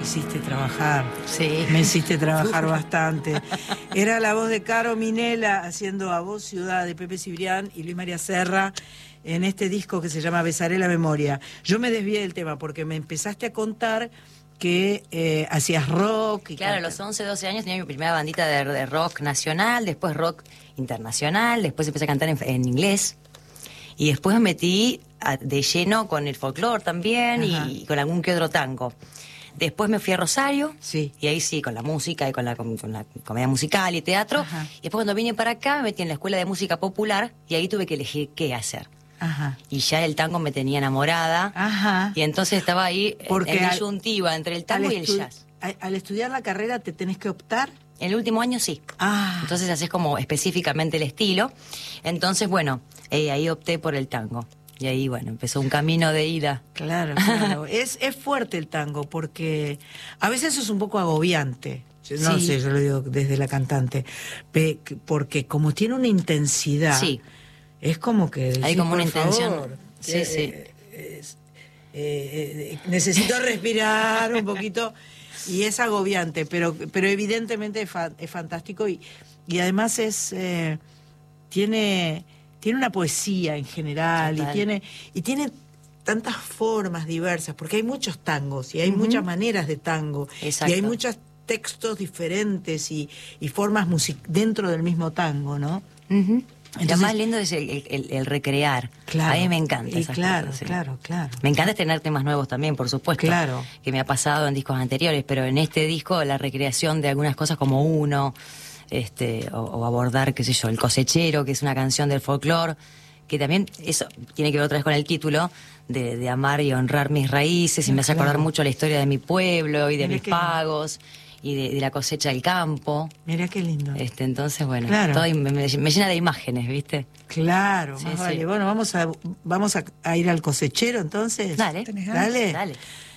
hiciste trabajar. Sí. Me hiciste trabajar bastante. Era la voz de Caro Minela haciendo A Voz Ciudad de Pepe Cibrián y Luis María Serra en este disco que se llama Besaré la Memoria. Yo me desvié del tema porque me empezaste a contar que hacías rock. Y claro, a los 11, 12 años tenía mi primera bandita de rock nacional, después rock internacional, después empecé a cantar en inglés. Y después me metí de lleno con el folclore también y con algún que otro tango. Después me fui a Rosario, y ahí sí, con la música y con la comedia musical y teatro. Ajá. Y después cuando vine para acá me metí en la Escuela de Música Popular y ahí tuve que elegir qué hacer. Ajá. Y ya el tango me tenía enamorada. Ajá. Y entonces estaba ahí en disyuntiva entre el tango y el jazz. Al estudiar la carrera te tenés que optar. En el último año sí. Entonces haces como específicamente el estilo. Entonces, bueno, ahí opté por el tango. Y ahí, bueno, empezó un camino de ida. Claro, claro. Es fuerte el tango porque a veces es un poco agobiante. No sé, yo lo digo desde la cantante. Porque como tiene una intensidad, es como que... Hay como una intención. Favor, sí. Necesito respirar un poquito y es agobiante, pero evidentemente es fantástico y además tiene una poesía en general. Total. y tiene tantas formas diversas, porque hay muchos tangos y hay muchas maneras de tango. Exacto. Y hay muchos textos diferentes y formas dentro del mismo tango, ¿no? Entonces, lo más lindo es el recrear. Claro, a mí me encanta esas cosas, sí. Claro. Me encanta tener temas nuevos también, por supuesto. Claro. Que me ha pasado en discos anteriores, pero en este disco la recreación de algunas cosas como Uno, o abordar, qué sé yo, El Cosechero, que es una canción del folclore, que también eso tiene que ver otra vez con el título de amar y honrar mis raíces, y me hace acordar mucho la historia de mi pueblo y de mis pagos. Y de la cosecha del campo. Mira qué lindo. Entonces, bueno, claro. todo me llena de imágenes, ¿viste? Claro, más vale. Bueno, vamos a ir al cosechero entonces. Dale. ¿Tenés ganas? Dale.